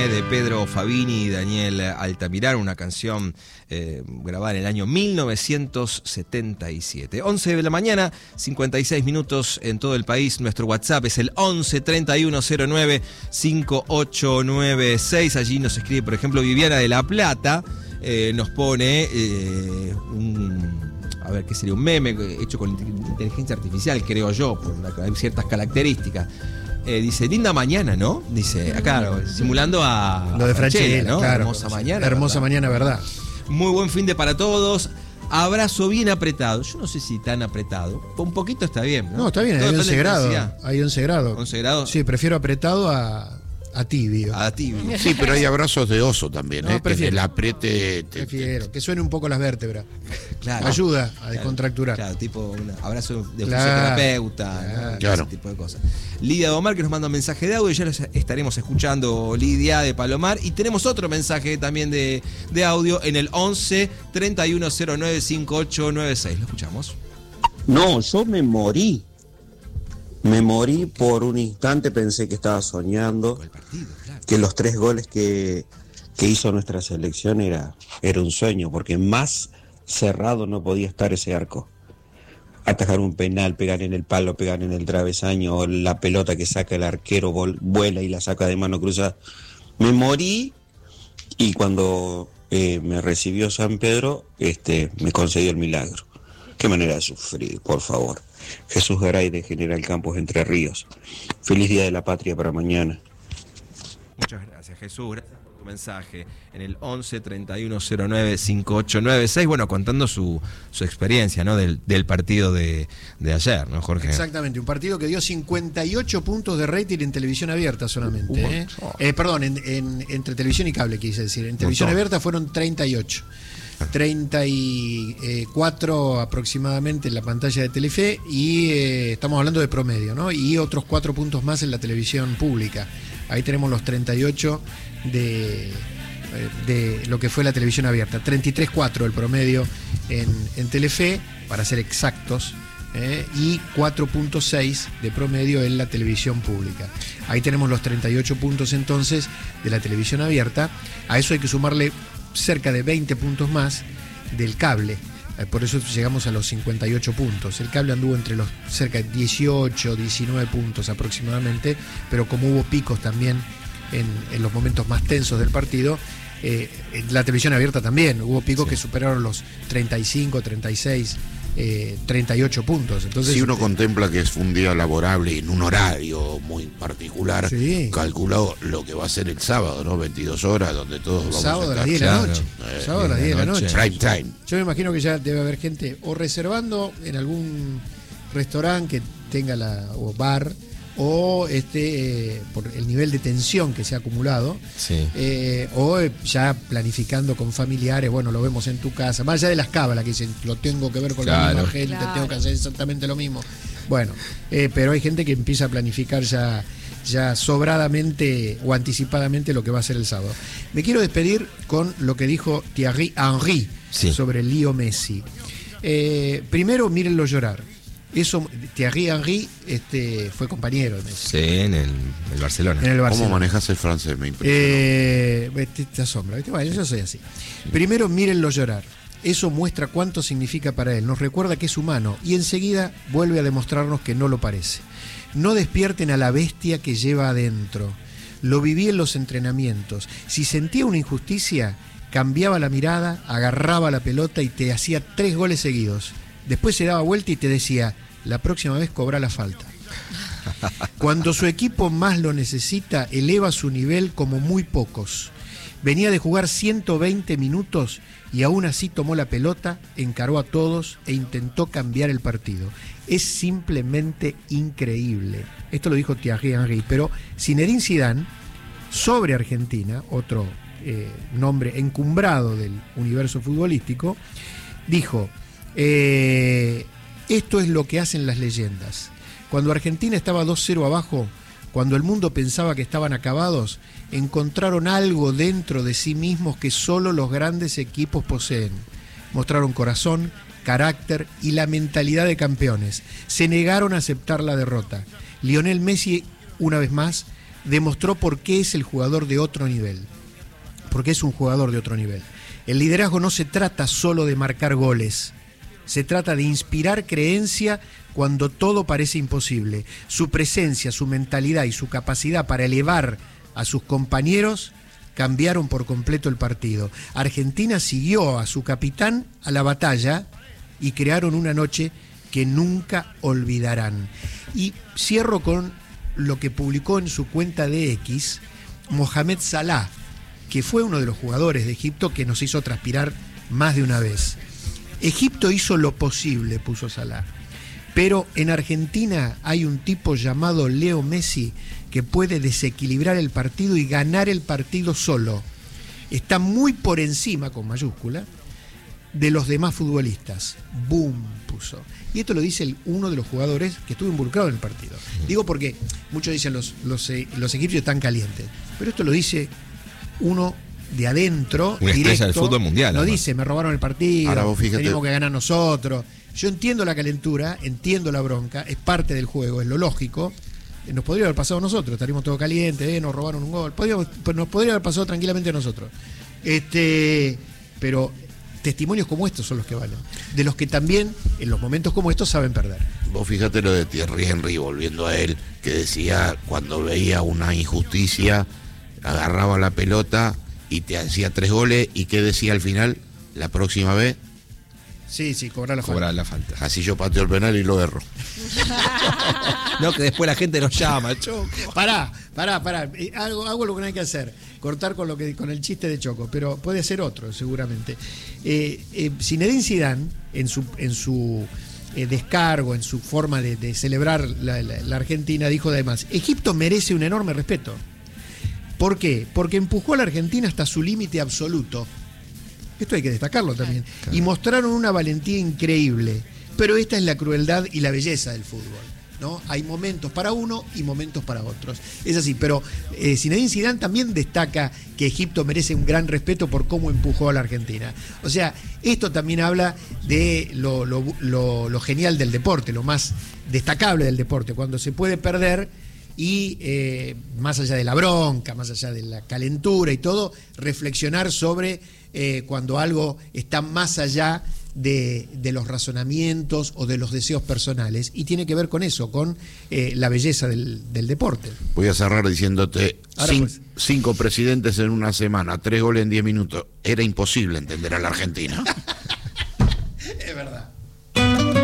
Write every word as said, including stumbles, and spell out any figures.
eh, de Pedro Fabini y Daniel Altamirano, una canción eh, grabada en el año mil novecientos setenta y siete. once de la mañana, cincuenta y seis minutos en todo el país. Nuestro WhatsApp es el once treinta y uno cero nueve cincuenta y ocho noventa y seis. Allí nos escribe, por ejemplo, Viviana de La Plata, eh, nos pone eh, un... A ver, ¿qué sería? Un meme hecho con inteligencia artificial, creo yo, por una, hay ciertas características. Eh, dice, linda mañana, ¿no? Dice, acá, simulando a... Lo de Franchella, ¿no? claro. Hermosa mañana. Hermosa ¿verdad? mañana, ¿verdad? Muy buen fin de para todos. Abrazo bien apretado. Yo no sé si tan apretado. Un poquito está bien, ¿no? No, está bien, hay once grados. Hay once grados. once grados. Sí, prefiero apretado a... A tibio. A tibio. Sí, pero hay abrazos de oso también, no, ¿eh? Prefiero. Que el apriete. Te, prefiero, que suene un poco las vértebras. Claro. Ayuda a descontracturar. Claro, claro, tipo un abrazo de claro, fisioterapeuta, claro. ¿no? Claro. Ese tipo de cosas. Lidia de Omar, que nos manda un mensaje de audio, ya los estaremos escuchando, Lidia de Palomar. Y tenemos otro mensaje también de, de audio en el once treinta y uno cero nueve cincuenta y ocho noventa y seis. Lo escuchamos. No, yo me morí. Me morí por un instante, pensé que estaba soñando, Partido, claro. que los tres goles que, que hizo nuestra selección era, era un sueño, porque más cerrado no podía estar ese arco. Atajar un penal, pegar en el palo, pegar en el travesaño, o la pelota que saca el arquero, vol, vuela y la saca de mano cruzada. Me morí y cuando eh, me recibió San Pedro, este, me concedió el milagro. Qué manera de sufrir, por favor. Jesús Garay de General Campos, Entre Ríos. Feliz Día de la Patria para mañana. Muchas gracias, Jesús. Gracias por tu mensaje en el once treinta y uno cero nueve cincuenta y ocho noventa y seis. Bueno, contando su, su experiencia, ¿no? Del, del partido de, de ayer, ¿no, Jorge? Exactamente, un partido que dio cincuenta y ocho puntos de rating en televisión abierta solamente. Uh, ¿eh? Eh, perdón, en, en, entre televisión y cable, quise decir. En televisión abierta fueron treinta y ocho. treinta y cuatro aproximadamente en la pantalla de Telefe y eh, estamos hablando de promedio, ¿no? Y otros cuatro puntos más en la televisión pública. Ahí tenemos los treinta y ocho de, de lo que fue la televisión abierta. treinta y tres cuatro el promedio en, en Telefe, para ser exactos, eh, y cuatro punto seis de promedio en la televisión pública. Ahí tenemos los treinta y ocho puntos entonces de la televisión abierta. A eso hay que sumarle cerca de veinte puntos más del cable, eh, por eso llegamos a los cincuenta y ocho puntos. El cable anduvo entre los cerca de dieciocho, diecinueve puntos aproximadamente, pero como hubo picos también en, en los momentos más tensos del partido, eh, en la televisión abierta también hubo picos sí. que superaron los treinta y cinco, treinta y seis, eh, treinta y ocho puntos. Entonces, si uno eh, contempla que es un día laborable en un horario muy particular, sí. calculado lo que va a ser el sábado, ¿no? veintidós horas, donde todos vamos sábado a estar. A las diez de la noche. Eh, sábado a las diez de la noche. Prime time. Yo me imagino que ya debe haber gente o reservando en algún restaurante que tenga la o bar, o este eh, por el nivel de tensión que se ha acumulado, sí. eh, o ya planificando con familiares, bueno, lo vemos en tu casa, más allá de las cábalas que dicen, lo tengo que ver con claro. la misma gente, claro. tengo que hacer exactamente lo mismo. Bueno, eh, pero hay gente que empieza a planificar ya, ya sobradamente o anticipadamente lo que va a ser el sábado. Me quiero despedir con lo que dijo Thierry Henry sí. sobre Leo Messi. Eh, primero, mírenlo llorar. Eso, Thierry Henry este, fue compañero de Messi. Sí, en el, el Barcelona. En el Barcelona. ¿Cómo manejas el francés? Me impresionó. Eh, te, te asombra, ¿viste? Bueno, yo soy así. Primero, mírenlo llorar. Eso muestra cuánto significa para él. Nos recuerda que es humano y enseguida vuelve a demostrarnos que no lo parece. No despierten a la bestia que lleva adentro. Lo viví en los entrenamientos. Si sentía una injusticia, cambiaba la mirada, agarraba la pelota y te hacía tres goles seguidos. Después se daba vuelta y te decía, la próxima vez cobra la falta. Cuando su equipo más lo necesita, eleva su nivel como muy pocos. Venía de jugar ciento veinte minutos y aún así tomó la pelota, encaró a todos e intentó cambiar el partido. Es simplemente increíble. Esto lo dijo Thierry Henry, pero Zinedine Zidane, sobre Argentina, otro eh, nombre encumbrado del universo futbolístico, dijo, eh, esto es lo que hacen las leyendas. Cuando Argentina estaba dos cero abajo, cuando el mundo pensaba que estaban acabados, encontraron algo dentro de sí mismos que solo los grandes equipos poseen. Mostraron corazón, carácter y la mentalidad de campeones. Se negaron a aceptar la derrota. Lionel Messi, una vez más, demostró por qué es el jugador de otro nivel. Porque es un jugador de otro nivel. El liderazgo no se trata solo de marcar goles. Se trata de inspirar creencia cuando todo parece imposible. Su presencia, su mentalidad y su capacidad para elevar a sus compañeros cambiaron por completo el partido. Argentina siguió a su capitán a la batalla y crearon una noche que nunca olvidarán. Y cierro con lo que publicó en su cuenta de X Mohamed Salah, que fue uno de los jugadores de Egipto que nos hizo transpirar más de una vez. Egipto hizo lo posible, puso Salah, pero en Argentina hay un tipo llamado Leo Messi que puede desequilibrar el partido y ganar el partido solo. Está muy por encima, con mayúscula, de los demás futbolistas. Boom, puso. Y esto lo dice el, uno de los jugadores que estuvo involucrado en el partido. Digo porque muchos dicen los, los, los egipcios están calientes, pero esto lo dice uno de adentro, una directo, estrella del fútbol mundial. No además. dice, me robaron el partido, Ahora vos fíjate, tenemos que ganar nosotros. Yo entiendo la calentura, entiendo la bronca, es parte del juego, es lo lógico. Nos podría haber pasado a nosotros, estaríamos todos calientes, eh, nos robaron un gol. Podríamos, nos podría haber pasado tranquilamente a nosotros. Este, pero testimonios como estos son los que valen. De los que también, en los momentos como estos, saben perder. vos fíjate lo de Thierry Henry, volviendo a él, que decía cuando veía una injusticia, agarraba la pelota y te hacía tres goles, y ¿qué decía al final? La próxima vez, Sí, sí, cobrar la Cobrar falta. la falta. así yo pateo el penal y lo erro. No, que después la gente nos llama, Choco. Pará, pará, pará. Eh, Hago, hago lo que no hay que hacer. Cortar con lo que con el chiste de Choco, pero puede ser otro, seguramente. Eh, eh, Zinedine Zidane, en su, en su eh, descargo, en su forma de, de celebrar la, la, la Argentina, dijo además: Egipto merece un enorme respeto. ¿Por qué? Porque empujó a la Argentina hasta su límite absoluto. Esto hay que destacarlo también. Claro. Y mostraron una valentía increíble. Pero esta es la crueldad y la belleza del fútbol, ¿no? Hay momentos para uno y momentos para otros. Es así, pero eh, Zinedine Zidane también destaca que Egipto merece un gran respeto por cómo empujó a la Argentina. O sea, esto también habla de lo, lo, lo, lo genial del deporte, lo más destacable del deporte, cuando se puede perder y eh, más allá de la bronca, más allá de la calentura y todo, reflexionar sobre eh, cuando algo está más allá de, de los razonamientos o de los deseos personales, y tiene que ver con eso, con eh, la belleza del, del deporte. Voy a cerrar diciéndote, Ahora cin- pues. cinco presidentes en una semana, tres goles en diez minutos. Era imposible entender a la Argentina.